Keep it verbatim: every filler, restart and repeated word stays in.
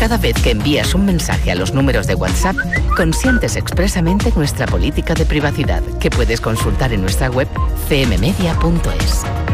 Cada vez que envías un mensaje a los números de WhatsApp, consientes expresamente nuestra política de privacidad, que puedes consultar en nuestra web c m media punto es.